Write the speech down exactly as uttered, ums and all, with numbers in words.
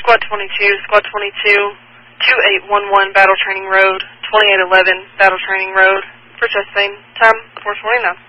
Squad twenty-two, Squad twenty-two, two eight one one Battle Training Road, twenty-eight eleven Battle Training Road. For chest pain, time four twenty-nine.